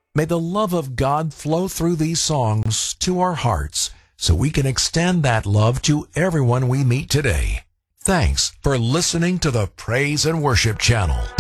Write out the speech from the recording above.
May the love of God flow through these songs to our hearts so we can extend that love to everyone we meet today. Thanks for listening to the Praise and Worship Channel.